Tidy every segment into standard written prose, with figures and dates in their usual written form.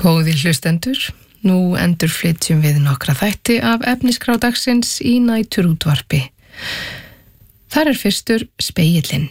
Góðir hlustendur, nú endurflytjum við nokkra þætti af efniskrá dagsins í næturútvarpi. Þar fyrstur Spegillinn.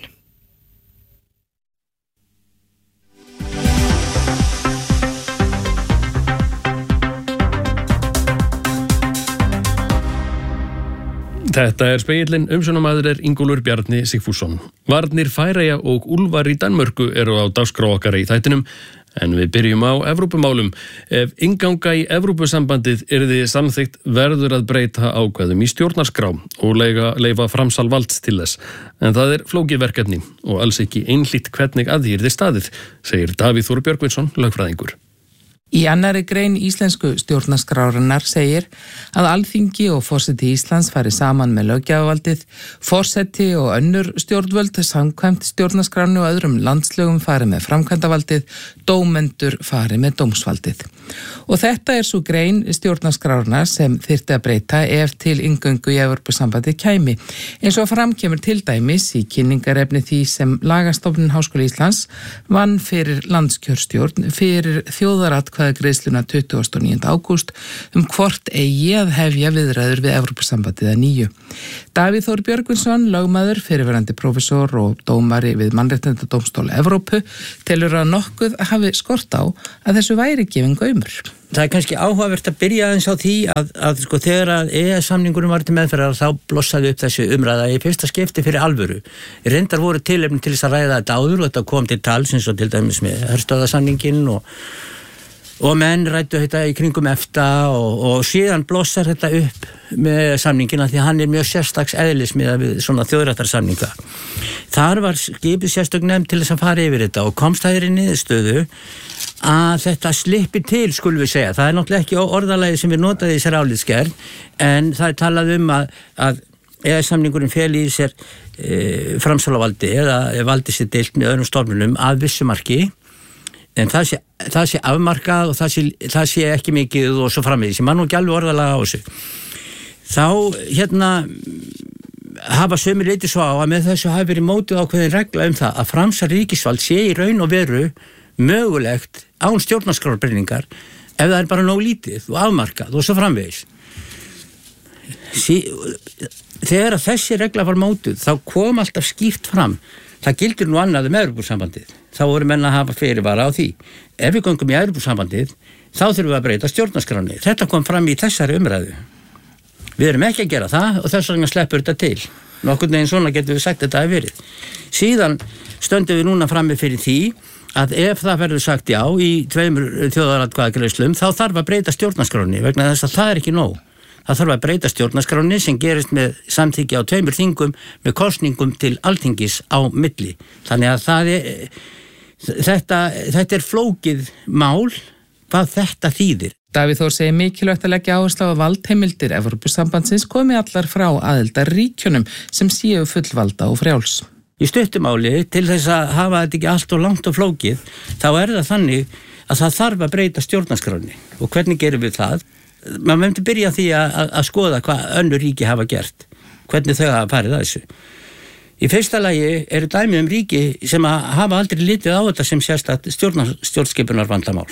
Þetta Spegillinn, umsjónarmaður Ingólfur Bjarni Sigfússon. Varnir Færeyja og Úlfar í Danmörku eru á dagskrá okkar í þættinum, en við byrjum á Evrópumálum. Ef innganga í Evrópusambandið yrði samþykkt verður að breyta ákvæðum í stjórnarskrá og leyfa framsal valds til þess. En það flókið verkefni og alls ekki einhlítt hvernig að því yrði staðið, segir Davíð Þór Björgvinsson, lögfræðingur. Í annarri grein íslensku stjórnarskrárinnar segir að Alþingi og forseti Íslands fari saman með löggjafavaldið, forseti og önnur stjórnvöld samkvæmt stjórnarskránu og öðrum landslögum fari með framkvæmdavaldið, dómendur fari með dómsvaldið. Og þetta svo grein stjórnarskrárinnar sem þyrfti að breyta ef til inngöngu í Evrópusambandið kæmi. Eins og framkemur til dæmis í kynningarefni því sem Lagastofnun Háskóla Íslands vann fyrir landskjörstjórn fyrir þjóðaratkvæðagreiðsluna 29. ágúst hvort eigi að hefja viðræður við Evrópusambandið að nýju. Davíð Þór Björgvinsson, lögmaður, fyrirverandi prófessor og dómari við Mannréttindadómstól Evrópu, telur að nokkuð hafi skort á að þessu væri gefin gaumur. Það kannski áhugavert að byrja aðeins á því að sko þegar að EES-samningurinn var til meðferðar þá blossaði upp þessu umræða í fyrsta skipti fyrir alvöru. Reyndar voru tilefni til þess að ræða þetta áður og þetta kom til tals eins og til dæmis með herstöðarsamninginn og menn ræddu þetta í kringum EFTA og síðan blossar þetta upp með samningina því að hann mjög sérstaks eðlis með svona þjóðréttarsamninga. Þar var skipið sérstök nefnd til þess að fara yfir þetta og komst það í niðurstöðu að þetta slippi til, skulum við segja. Það náttúrulega ekki orðalagi sem við notaði í þessari álitsgerð, en það talað að EES-samningurinn feli í sér framsalavaldi eða valdi sér deilt með öðrum stofnunum að vissu marki, en það sé afmarkað og það sé ekki mikið og svo framvegis. Ég man nú ekki alveg orðalega á þessu. Þá hafa sömur leiti svo á að með þessu hafi verið mótuð ákveðin regla það að framsal ríkisvald sé í raun og veru mögulegt án stjórnarskrárbreytingar ef það bara nóg lítið og afmarkað og svo framvegis. Þegar að þessi regla var mótuð þá kom alltaf skýrt fram. Það gildir nú annað Evrópusambandið. Þá voru menn að hafa fyrirvara á því. Ef við göngum í Evrópusambandið þá þurfum við að breyta stjórnarskránni. Þetta kom fram í þessari umræðu. Við erum ekki að gera það og þess vegna sleppur þetta til. Nokkurn veginn svona getum við sagt þetta að verið. Síðan stöndum við núna frammi fyrir því að ef það verður sagt já í 2 þjóðaratkvæðagreiðslum þá þarf að breyta stjórnarskránni vegna þess að það ekki nóg. Það þarf að breyta stjórnarskránni sem gerist með samþykki á 2 þingum með kosningum til Alþingis á milli. Þannig að þetta flókið mál hvað þetta þýðir. Davíð Þór segir mikilvægt að leggja áherslu á að valdheimildir Evrópusambandsins komi allar frá aðildarríkjunum sem séu fullvalda og frjáls. Í stuttumáli, til þess að hafa þetta ekki allt og langt og flókið, þá það þannig að það þarf að breyta stjórnarskránni. Og hvernig gerum við það? Maður myndi byrja því að skoða hvað önnur ríki hafa gert, hvernig þau hafa farið að þessu. Í fyrsta lagi eru dæmi ríki sem hafa aldrei litið á þetta sem sérstakt stjórnskipunarvandamál.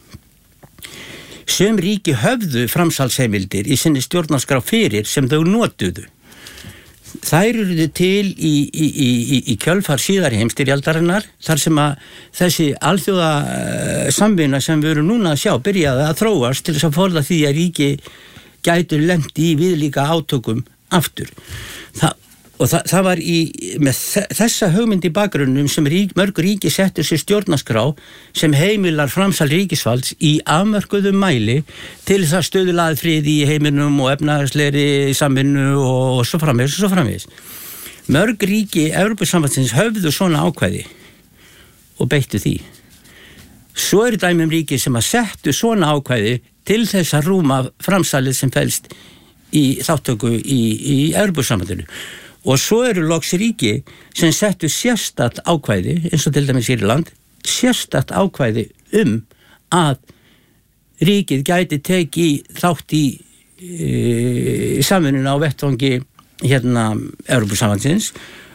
Sum ríki höfðu framsalsheimildir í sinni stjórnarskrá fyrir sem þau notuðu. Þær eru til í kjölfar síðari heimsstyrjaldarinnar þar sem að þessi alþjóða samvinna sem við erum núna að sjá byrjaði að þróast til þess að forða því að ríki gætu lent í viðlíka átökum aftur. Það var með þessa hugmynd í bakgrunnum sem mörg ríki settu sér stjórnarskrá sem heimilar framsal ríkisvalds í afmörkuðum mæli til þess að stuðla að friði í heiminum og efnahagslegri samvinnu og svo framvegis. Mörg ríki Evrópusambandsins höfðu svona ákvæði og beittu því. Svo eru dæmi ríki sem að settu svona ákvæði til þess að rúma framsalið sem felst í þáttöku í Evrópusambandinu. Og svo eru loks ríki sem settu sérstakt ákvæði, eins og til dæmis Írland, sérstakt ákvæði að ríkið gæti tekið þátt í samvinnuna á vettvangi Evrópusambandsins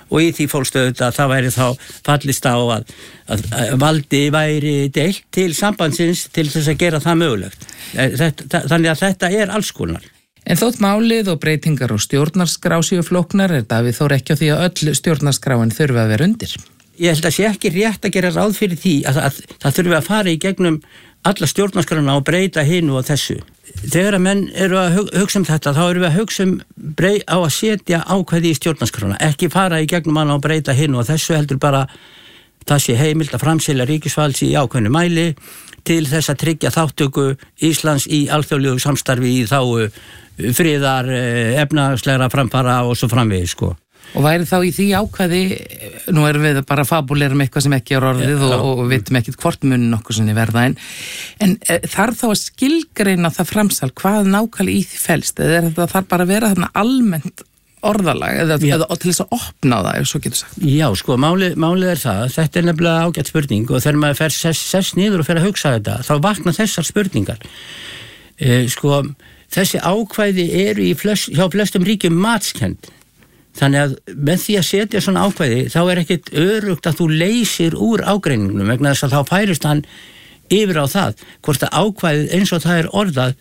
og í því fólst auðvitað að það væri þá fallist á að valdi væri deilt til sambandsins til þess að gera það mögulegt. Þannig að þetta alls konar. En þótt málið og breytingar og stjórnarskrá séu flóknar Davíð Þór ekki á því að öll stjórnarskráin þurfi að vera undir. Ég held að sé ekki rétt að gera ráð fyrir því að það þurfi að fara í gegnum alla stjórnarskrána og breyta hinu og þessu. Þegar að menn eru að hugsa þetta, þá eru við að hugsa á að setja ákvæði í stjórnarskrána, ekki fara í gegnum hana og breyta hinu og þessu heldur bara það sé heimilt að framselja ríkisvalds í ákveðnu mæli til þess að tryggja þáttöku Íslands í alþjóðlegu samstarfi í þágu friðar, efnahagslegra framfara og svo framvegis, sko. Og væri þá í því ákvæði, nú erum við bara fabulerum eitthvað sem ekki orðið og vitum ekkit hvort munin okkur sinni verða en þarf þá að skilgreina það framsal hvað nákvæmlega í því felst eða þetta þarf bara að vera þarna almennt orðalag eða til þess að opna það ef svo getur sagt. Já, sko, málið það, þetta nefnilega ágætt spurning og þegar maður fer sess niður og fer að hugsa þetta, þá vakna þessar spurningar. Sko, þessi ákvæði eru hjá flestum ríkjum matskend. Þannig að með því að setja svona ákvæði þá ekkert örugt að þú leysir úr ágreiningunum vegna þess að þá færist hann yfir á það hvort að ákvæðið eins og það orðað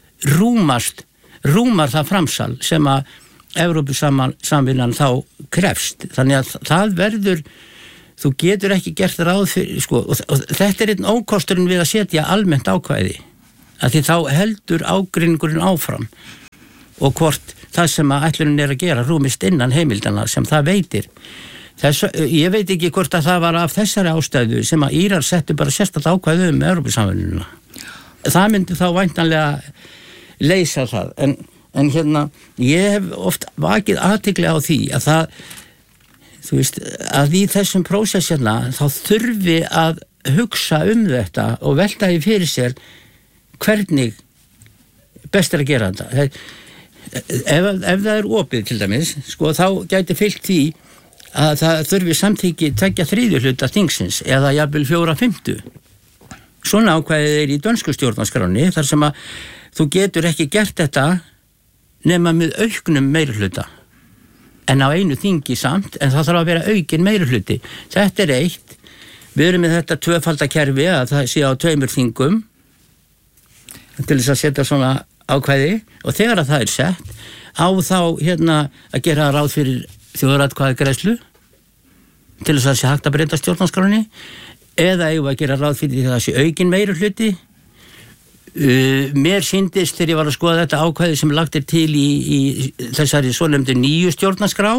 rúmar það framsal sem að Evrópusamvinnan þá krefst. Þannig að það verður, þú getur ekki gert ráð fyrir, sko, og þetta einn ókosturinn við að setja almennt ákvæði að því þá heldur ágreiningurinn áfram og hvort það sem að ætlunin að gera rúmist innan heimildana sem það veitir. Ég veit ekki hvort að það var af þessari ástæðu sem að Írar settu bara sérstakt ákvæði Evrópusamvinnuna. Það myndi þá væntanlega leysa það, en hérna, ég hef oft vakið athygli á því að það, þú veist, að í þessum prósess hérna, þá þurfi að hugsa þetta og velta því fyrir sér hvernig best að gera þetta. Ef það opið til dæmis, sko, þá gæti fylgt því að það þurfi samþykki 2/3 hluta þingsins eða jafnvel 4/5. Svona ákvæðið í dönsku stjórnarskráni þar sem að þú getur ekki gert þetta nema með auknum meirihluta en á einu þingi samt, en það þarf að vera aukin meirihluti. Þetta eitt. Við erum með þetta tvöfaldakerfi að það sé á 2 þingum til þess að setja svona ákvæði og þegar að það sett á þá að gera ráð fyrir þjóðaratkvæðagreiðslu til þess að það sé hægt að breyta stjórnarskráni eða eigum að gera ráð fyrir því að það sé aukin meirihluti. Mér sýndist þegar ég var að skoða þetta ákvæði sem lagt til í þessari svonefndu nýju stjórnarskrá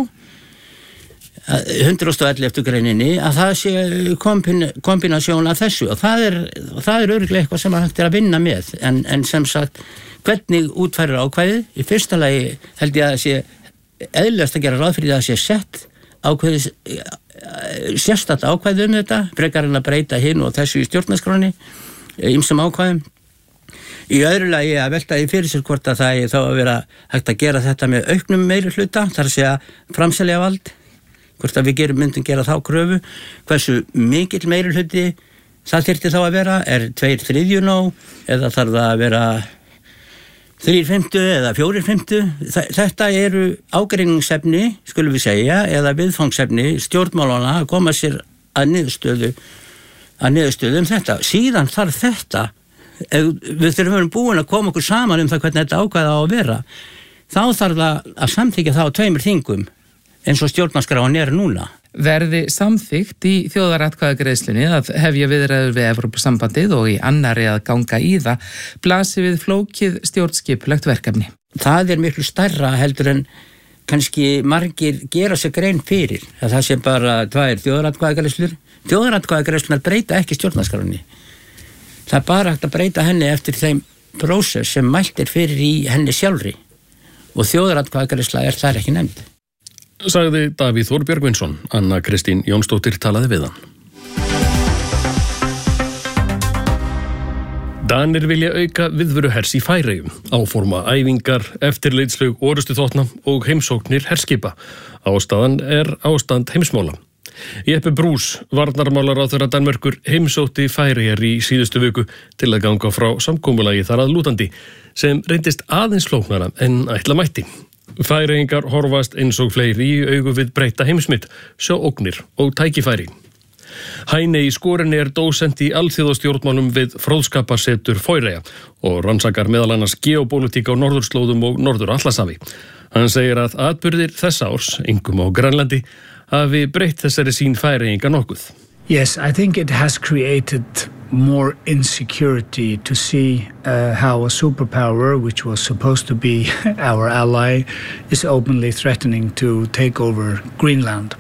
111. greininni að það sé kombinasjón af þessu og það er örugglega eitthvað sem hægt að vinna með en sem sagt hvernig útfærir ákvæðið. Í fyrsta lagi held ég að það sé eðlilegast að gera ráð fyrir það að sé sett ákvæðið sérstakt ákvæðið þetta frekar en að breyta hinn og þessu í stjórnarskráni ýmsum ákvæðum. Í öðru lagi að velta því fyrir sér hvort að það þá að vera hægt að gera þetta með auknum meirihluta, þar að segja framselja vald, hvort að við myndum gera þá kröfu, hversu mikill meirihluti það þyrfti þá að vera, 2/3 nóg eða þarf það að vera 3/5 eða 4/5. Þetta eru ágreiningsefni, skulum við segja, eða viðfangsefni stjórnmálana að koma sér að niðurstöðu þetta. Síðan þarf þetta, við þurfum búin að koma okkur saman það hvernig þetta ákvæða á að vera, þá þarf það að samþykja það á 2 þingum eins og stjórnarskráin núna. Verði samþykkt í þjóðaratkvæðagreiðslunni að hefja viðræður við Evrópusambandið og í annari að ganga í það blasi við flókið stjórnskipulegt verkefni. Það miklu stærra heldur en kannski margir gera sér grein fyrir að það sé bara 2 þjóðaratkvæðagreiðslur. Þjóðaratkvæðagreiðslunar breyta ekki stjórnarskráinni. Það er bara hægt að breyta henni eftir þeim prósess sem mælt fyrir í henni sjálfri og þjóðaratkvæðagreiðsla þar ekki nefnd. Sagði Davíð Þór Björgvinsson. Anna Kristín Jónsdóttir talaði við hann. Danir vilja auka viðveru hers í Færeyjum, áforma æfingar, eftirlitslög orustuþotna og heimsóknir herskipa. Ástæðan ástand heimsmála. Jeppe Bruus, varnarmálaráðherra Danmerkur, heimsótti Færeyjar í síðustu viku til að ganga frá samkomulagi þar að lútandi, sem reyndist aðeins flóknara en ætla mætti. Færeyingar horfast eins og fleiri í augu við breytta heimsmynd, sjá ógnir og tækifæri. Heine í Skorinni dósent í alþjóðastjórnmálum við Fróðskaparsetur Færeyja og rannsakar meðal annars geopólitík á norðurslóðum og Norður-Atlantshafi. Hann segir að atburðir þessa árs, einkum á Grænlandi, hafi breytt þessari sín Færeyinga nokkuð. Yes, I think it has created more insecurity to see how a superpower, which was supposed to be our ally, is openly threatening to take over Greenland.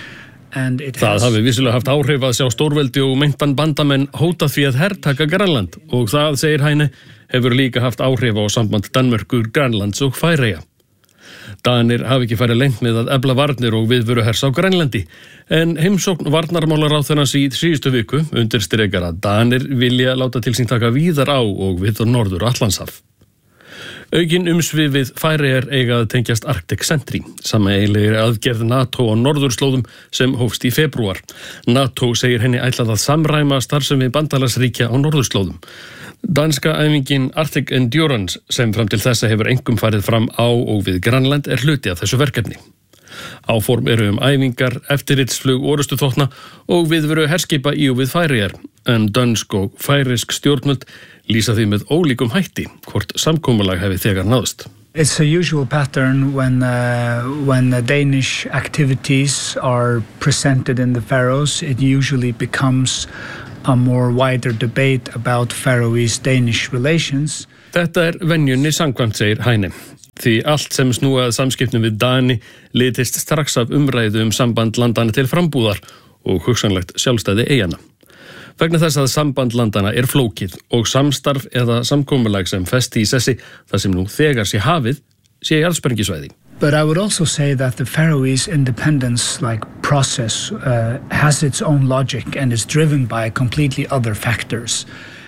Það hafi vissulega haft áhrif að sjá stórveldi og meintan bandamenn hóta því að hertaka Grænland og það, segir Heine, hefur líka haft áhrif á samband Danmerkur, Grænlands og Færeyja. Danir hafi ekki farið lengt með að efla varnir og viðveru hers á Grænlandi, en heimsókn varnarmálaráðherrans í síðustu viku undirstrikar að Danir vilja láta til sín taka víðar á og við Norður-Atlantshaf. Aukin umsvif við Færeyjar eiga að tengjast Arctic Sentry, sameiginlegri aðgerð NATO á norðurslóðum sem hófst í febrúar. NATO segir henni ætlað að samræma starfsemi bandalagsríkja á norðurslóðum. Danska æfingin Arctic Endurance sem fram til þessa hefur einkum farið fram á og við Grænland hluti af þessu verkefni. Áform eru æfingar, eftirlitsflug orustuþotna og viðveru herskipa í og við Færeyjar, en dönsk og færeysk stjórnvöld lýsa því með ólíkum hætti hvort samkomulag hefði þegar náðst. It's a usual pattern when Danish activities are presented in the Faroes, it usually becomes a more wider debate about Faroese-Danish relations. Þetta venjunni samkvæmt, segir Heine. Því allt sem snúað samskiptum við Dani litist strax af umræðu samband landana til frambúðar og hugsanlegt sjálfstæði eyjanna. Vegna þess að samband landana flókið og samstarf eða samkomulag sem festi í sessi þar sem nú þegar sé hafið sé jarðsprengjusvæði. But I would also say that the Faroese independence process has its own logic and is driven by completely other factors.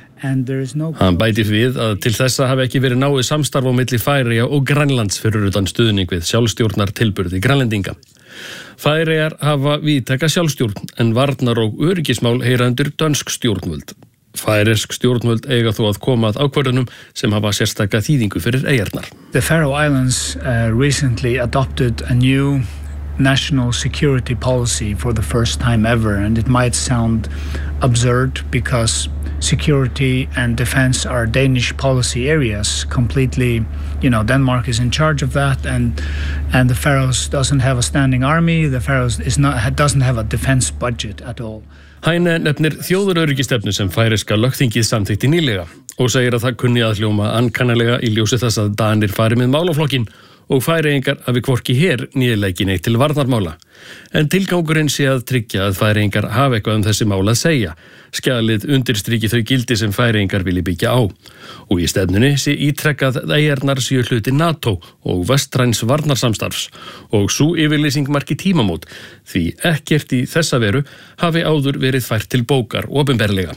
Hann bætir við að til þessa hafi ekki verið náið samstarf á milli Færeyja og Grænlands fyrir utan stuðning við sjálfstjórnar tilburði Grænlendinga. Færeyjar hafa víðtæka sjálfstjórn en varnar og öryggismál heyra undir dönsk stjórnvöld. Færeysk stjórnvöld eiga þó að koma að ákvörðunum sem hafa sérstaka þýðingu fyrir eyjarnar. The Faroe Islands recently adopted a new national security policy for the first time ever, and it might sound absurd because security and defense are Danish policy areas completely. Denmark is in charge of that, and the Faroes doesn't have a standing army. The Faroes doesn't have a defense budget at all. Heine nefnir þjóðaröryggistefnu sem færeyska lögþingið samþykkti nýlega og segir að það kunni að hljóma ankannalega í ljósi þess að Danir fari með málaflokkin og Færeyingar hafi hvorki her nýðleiki neitt til varnarmála. En tilgangurinn sé að tryggja að Færeyingar hafi eitthvað þessi mál að segja. Skjalið undirstriki þau gildi sem Færeyingar vilji byggja á. Og í stefnunni sé ítrekkað að eyjarnar séu hluti NATO og vestræns varnarsamstarfs og sú yfirlýsing marki tímamót því ekkert í þessa veru hafi áður verið fært til bókar opinberlega.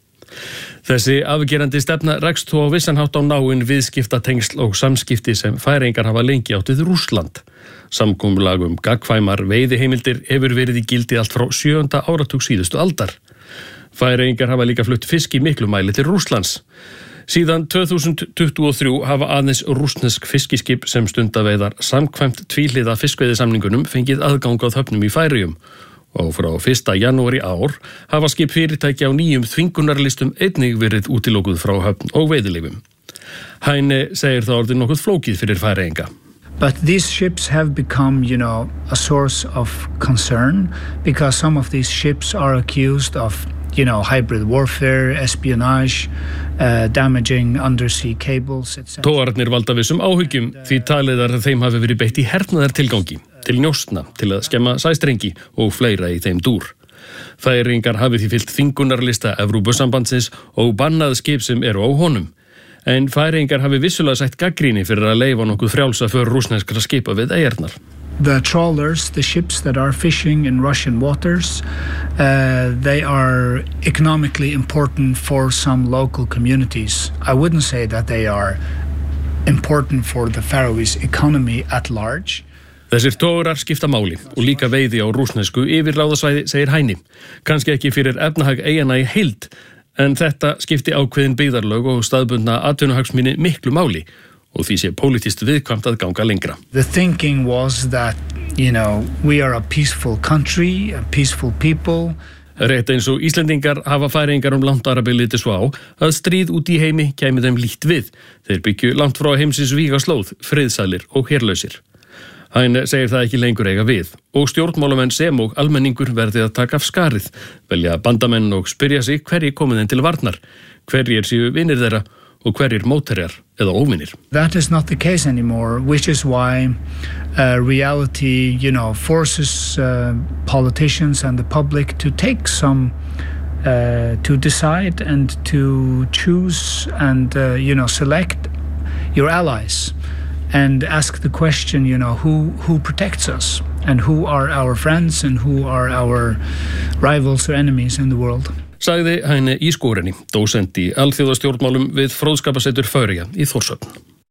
Þessi afgerandi stefna rekst þó á vissan hátt á náin viðskiptatengsl og samskipti sem Færeyingar hafa lengi átt við Rússland. Samkomulag gagnkvæmar veiðiheimildir hefur verið í gildi allt frá 7. áratug síðustu aldar. Færeyingar hafa líka flutt fisk í miklu mæli til Rússlands. Síðan 2023 hafa aðeins rússnesk fiskiskip sem stunda veiðar samkvæmt tvíhliða fiskveiðisamningunum fengið aðgang á höfnum í Færeyjum. Og frá 1. janúar í ár hafa skip fyrirtæki á nýjum þvingunarlistum einnig verið útilokuð frá höfn og veiðileyfum. Heine segir það orðið nokkuð flókið fyrir Færeyinga. But these ships have become, a source of concern because some of these ships are accused of, hybrid warfare, espionage, damaging undersea cables, etc. Togararnir valda vissum áhyggjum því talið að þeim hafi verið beitt í hernaðartilgangi, til njósna, til að skemma sæstrengi og fleira í þeim dúr. Færeyingar hafi því fylgt þvingunarlista Evrópusambandsins og bannað skip sem eru á honum. En Færeyingar hafi vissulega sætt gagnrýni fyrir að leyfa nokkuð frjálsa för rússneskra skipa við eyjarnar. The trawlers, the ships that are fishing in Russian waters, they are economically important for some local communities. I wouldn't say that they are important for the Faroese economy at large. Þessir togarar skipta máli og líka veiði á rússnesku yfirráðasvæði, segir Heini. Kannski ekki fyrir efnahag eyjanna í heild, en þetta skipti ákveðin byggðarlög og staðbundna atvinnuhagsmuni miklu máli og því sé pólitískt viðkvæmt að ganga lengra. The thinking was that, we are a peaceful country, a peaceful people. Rétt eins og Íslendingar hafa Færeyingar langt arabilið til svo á að stríð út í heimi kæmi þeim lítt við. Þeir byggju langt frá heimsins vígaslóð, friðsælir og herlausir. Hann segir það ekki lengur eiga við og stjórnmálamenn sem og almenningur verði að taka af skarið, velja bandamenn og spyrja sig hverjir komið þeim til varnar, hverjir séu vinir þeirra og hverjir mótherjar eða óvinir. That is not the case anymore, which is why reality, forces politicians and the public to take some, to decide and to choose and, select your allies and ask the question, who protects us and who are our friends and who are our rivals or enemies in the world. Sagði Heine í Skórenni, dósent í alþjóðastjórnmálum við Fróðskaparsetur Færeyja í Þórshöfn.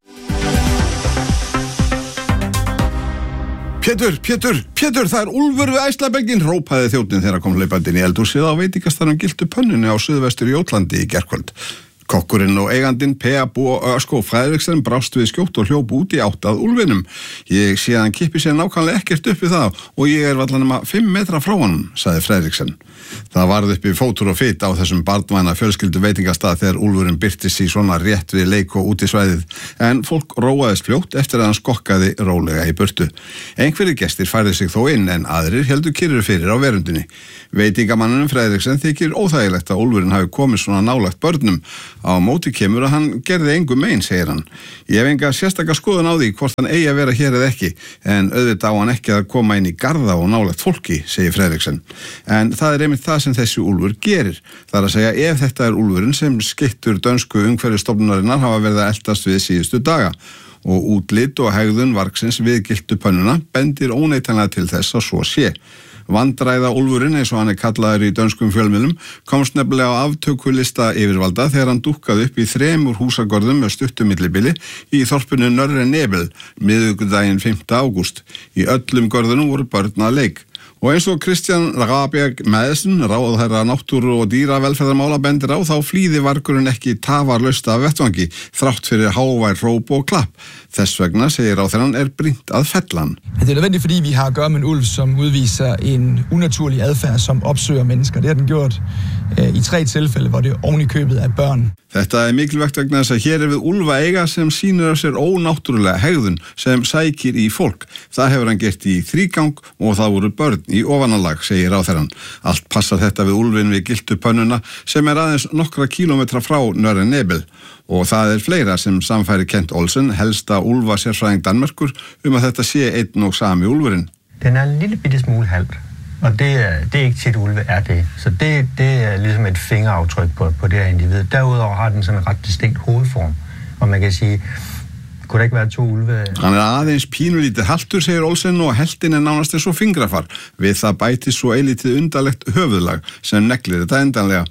Pétur, það úlfur við Æslabelginn, hrópaði þjónninn þegar kom hlaupandi í eldhúsið á veitingastaðnum Gyltu pönnunni á suðvestur Jótlandi í gærkvöld. Kokkurinn og eigandinn P.A. Ösko Fredriksen brást við skjótt og hljóp út í átt að úlfinum. Ég sé að hann kippi sér nákvæmlega ekkert upp við það og ég er varla nema 5 metra frá honum, sagði Fredriksen. Það varð upp í fótur og fit á þessum barnvæna fjölskyldu veitingastað þegar úlfurinn birtist í svona rétt við leik og út í svæðið, en fólk róaðist fljótt eftir að hann skokkaði rólega í burtu. Einhverjir gestir færðu sig þó inn en aðrir heldur kyrrir fyrir á verundinni. Veitingamannunum Fredriksen þykir óþægilegt að úlfurinn hafi komið svona nálægt börnum. Á móti kemur að hann gerði engum mein, segir hann. Ég hef enga sérstaka skoðun á því hvort hann eigi að vera hér eða ekki, en auðvitað á hann ekki að koma inn í garða og nálægt fólki, segir Fredriksen. En það er einmitt það sem þessi úlfur gerir. Það er að segja ef þetta er úlfurinn sem skyttur dönsku umhverfisstofnunarinnar hafa verið að eltast við síðustu daga. Og útlit og hegðun vargsins við Gyltu pönnuna bendir óneitanlega til þess að svo sé. Vandræða úlfurinn, eins og hann er kallaður í dönskum fjölmiðlum, komst nefnilega á aftökulista yfirvalda þegar hann dúkkaði upp í 3 húsagörðum með stuttu millibili í þorpinu Nørre Nebel, miðvikudaginn 5. ágúst. Í öllum görðunum voru börn að leik. Og eins og Kristján Rabjerg Madsen, ráðherra náttúru og dýravelferðarmála bendir á, þá flýði vargurinn ekki tafarlaust af vettvangi, þrátt fyrir hávær hróp og klapp. Þess vegna, segir ráðherrann, er brýnt að fella hann. Det er nødvendigt, fordi vi har at gøre med en ulv, som udviser en unaturlig adfærd, som opsøger mennesker. Det har den gjort i 3 tilfælde, hvor det oven i købet af børn. Þetta er mikilvægt vegna þess að hér er við úlfa eiga sem sýnir á sér ónáttúrulega hegðun sem sækir í fólk. Það hefur hann gert í 3 gang og það voru börn í ofanalag, segir ráðherrann. Allt passar þetta við úlfinn við Gyltu pönnuna sem er aðeins nokkra kílómetra frá Nørre Nebel. Og það er fleira sem samfæri Kent Olsen, helsta úlfa sérfræðing Danmerkur, að þetta sé einn og sami úlfurinn. Den er en lille bitte smule halvt. Og det er ikke tit ulve er det. Så det er ligesom et fingeraftryk på det her individ. Derudover har den sådan en ret distinkt hovedform. Og man kan sige, kunne det ikke være 2 ulve? Hann er aðeins pínulítið haltur, segir Olsen, og heltin er nánast eins og fingrafar. Við það bætist svo eilítið undarlegt höfuðlag sem neglir þetta endanlega.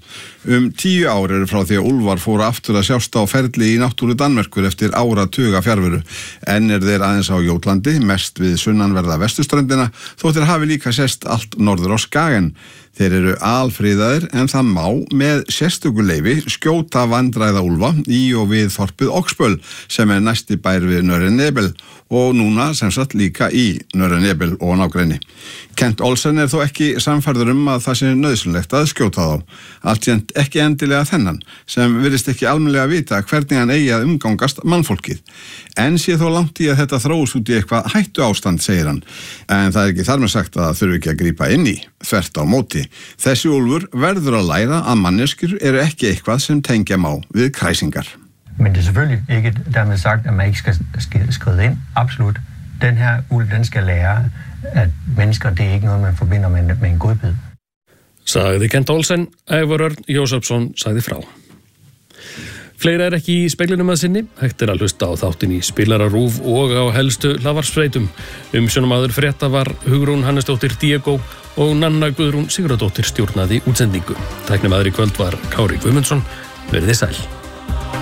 10 ár eru frá því að úlfar fóru aftur að sjást á ferli í náttúru Danmerkur eftir áratuga fjarveru. Enn er þeir aðeins á Jótlandi, mest við sunnanverða vesturströndina, þótt þeir hafi líka sést allt norður á Skagen. Þeir eru alfriðaðir en það má með sérstöku leyfi skjóta vandræða úlfa í og við þorpið Oksböll sem er næsti bær við Nørre Nebel og núna sem sagt líka í Nørre Nebel og nágrenni. Kent Olsen er þó ekki samfærður að það sé nauðsynlegt að skjóta þá. Alltjent ekki endilega þennan sem virðist ekki almennilega vita hvernig hann eigi að umgangast mannfólkið. En sé þó langt í að þetta þróist út í eitthvað hættu ástand, segir hann. En það er ekki þar með sagt að það þurfi ekki að grípa inn í, þvert á móti. Þessi úlfur verður að læra að manneskjur eru ekki eitthvað sem tengja má við kræsingar. Men det er selvfølgelig ikke dermed sagt, at man ikke skal skride ind. Absolut. Den her ulv, den skal lære, at mennesker, det er ikke noget, man forbinder med en godbid. Sagði Kent Olsen, Ævar Örn Jósefsson sagði frá. Fleira er ekki í speglinum að sinni, hægt er að hlusta á þáttin í Spilararúf og á helstu hlaðvarpsfreitum. Umsjónarmaður frétta var Hugrún Hannesdóttir Diego og Nanna Guðrún Sigurðardóttir stjórnaði útsendingu. Tæknimaður í kvöld var Kári Guðmundsson. Verið þið sæl.